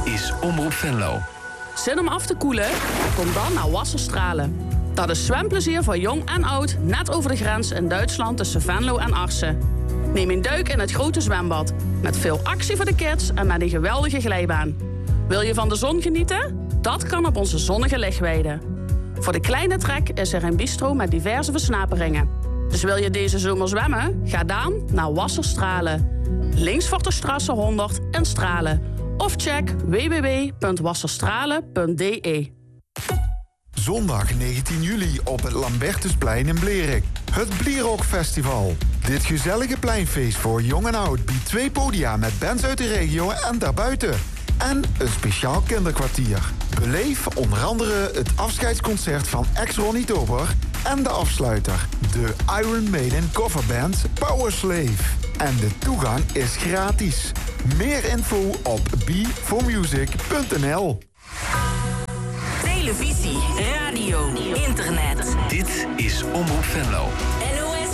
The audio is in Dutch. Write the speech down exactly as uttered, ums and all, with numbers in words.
is Omroep Venlo. Zin om af te koelen? Kom dan naar Wasserstralen. Dat is zwemplezier voor jong en oud, net over de grens in Duitsland tussen Venlo en Arsen. Neem een duik in het grote zwembad, met veel actie voor de kids en met een geweldige glijbaan. Wil je van de zon genieten? Dat kan op onze zonnige lichtweide. Voor de kleine trek is er een bistro met diverse versnaperingen. Dus wil je deze zomer zwemmen? Ga dan naar Wasserstralen. Links voor de Strasse honderd in Stralen. Of check w w w punt wasserstralen punt d e. Zondag negentien juli op het Lambertusplein in Blerik. Het Blierok Festival. Dit gezellige pleinfeest voor jong en oud biedt twee podia met bands uit de regio en daarbuiten. En een speciaal kinderkwartier. Beleef onder andere het afscheidsconcert van ex-Ronnie Tober en de afsluiter, de Iron Maiden coverband Powerslave. En de toegang is gratis. Meer info op b four music punt n l. Televisie, radio, internet. Dit is Omroep Venlo.